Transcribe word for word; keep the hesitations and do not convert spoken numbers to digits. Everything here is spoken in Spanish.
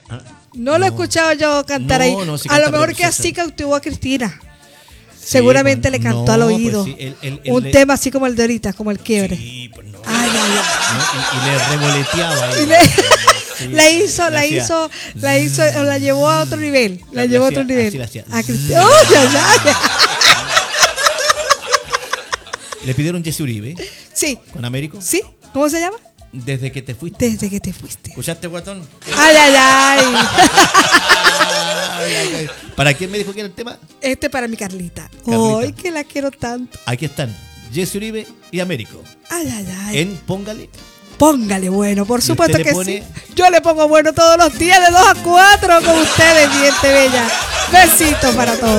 ¿Ah? No, no lo he escuchado yo cantar no, ahí. No, sí a lo canta, mejor que preciosa. así cautivó a Cristina. Sí, Seguramente pues, le cantó no, al oído. Pues sí, él, él, él un le... tema así como el de ahorita, como el quiebre. Sí, pues no. Ay, ay, ay. ¿No? Y, y le revoloteaba ahí. Y le- Sí, la hizo, la hacía hizo, la hizo, o la llevó a otro nivel. La La- llevó a la otro hacía- nivel. así la hacía. A Cristina. ¡Oh, ay, ay! Le pidieron Jesse Uribe Sí, con Américo. sí. ¿Cómo se llama? Desde que te fuiste. Desde que te fuiste. ¿Escuchaste, guatón? Ay, ay, ay. Ay, ay, ay. ¿Para quién me dijo que era el tema? Este para mi Carlita. Carlita. Ay, que la quiero tanto. Aquí están Jesse Uribe y Américo. Ay, ay, ay. En Póngale. Póngale bueno, por ¿Y supuesto usted que le pone? sí. Yo le pongo bueno todos los días de dos a cuatro con ustedes, mi gente bella. Besitos para todos.